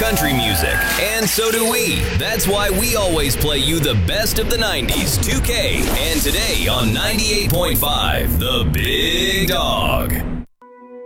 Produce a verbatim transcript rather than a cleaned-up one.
country music, and so do we. That's why we always play you the best of the nineties, two K, and today on ninety-eight point five, The Big Dog.